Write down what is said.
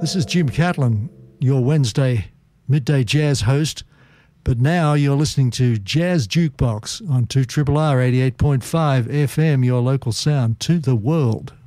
This is Jim Catlin, your Wednesday midday jazz host, but now you're listening to Jazz Jukebox on 2RRR 88.5 FM, your local sound to the world.